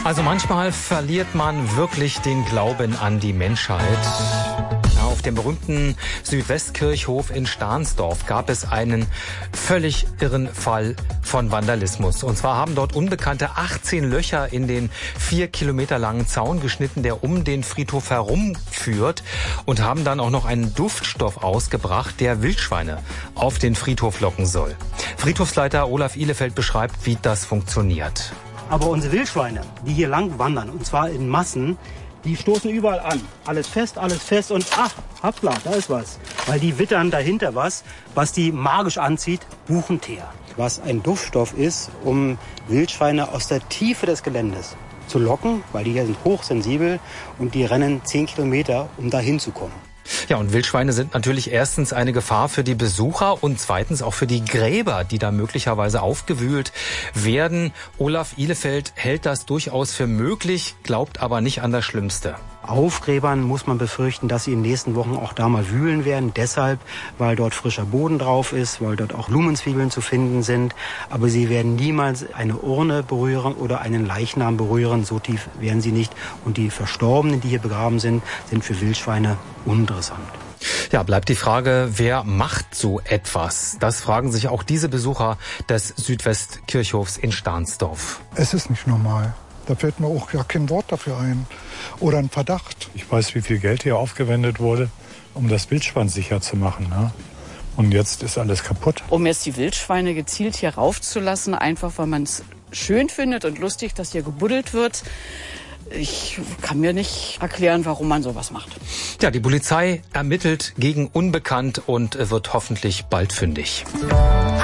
Also manchmal verliert man wirklich den Glauben an die Menschheit. Ja, auf dem berühmten Südwestkirchhof in Stahnsdorf gab es einen völlig irren Fall von Vandalismus. Und zwar haben dort Unbekannte 18 Löcher in den 4 Kilometer langen Zaun geschnitten, der um den Friedhof herumführt, und haben dann auch noch einen Duftstoff ausgebracht, der Wildschweine auf den Friedhof locken soll. Friedhofsleiter Olaf Ihlefeld beschreibt, wie das funktioniert. Aber unsere Wildschweine, die hier lang wandern, und zwar in Massen, die stoßen überall an. Alles fest und hoppla, da ist was. Weil die wittern dahinter was die magisch anzieht, Buchenteer. Was ein Duftstoff ist, um Wildschweine aus der Tiefe des Geländes zu locken, weil die hier sind hochsensibel und die rennen 10 Kilometer, um da hinzukommen. Ja, und Wildschweine sind natürlich erstens eine Gefahr für die Besucher und zweitens auch für die Gräber, die da möglicherweise aufgewühlt werden. Olaf Ihlefeld hält das durchaus für möglich, glaubt aber nicht an das Schlimmste. Aufgräbern muss man befürchten, dass sie in den nächsten Wochen auch da mal wühlen werden. Deshalb, weil dort frischer Boden drauf ist, weil dort auch Blumenzwiebeln zu finden sind. Aber sie werden niemals eine Urne berühren oder einen Leichnam berühren. So tief werden sie nicht. Und die Verstorbenen, die hier begraben sind, sind für Wildschweine uninteressant. Ja, bleibt die Frage, wer macht so etwas? Das fragen sich auch diese Besucher des Südwestkirchhofs in Stahnsdorf. Es ist nicht normal. Da fällt mir auch gar kein Wort dafür ein. Oder ein Verdacht. Ich weiß, wie viel Geld hier aufgewendet wurde, um das Wildschwein sicher zu machen. Ne? Und jetzt ist alles kaputt. Um jetzt die Wildschweine gezielt hier raufzulassen, einfach weil man es schön findet und lustig, dass hier gebuddelt wird. Ich kann mir nicht erklären, warum man sowas macht. Ja, die Polizei ermittelt gegen Unbekannt und wird hoffentlich bald fündig.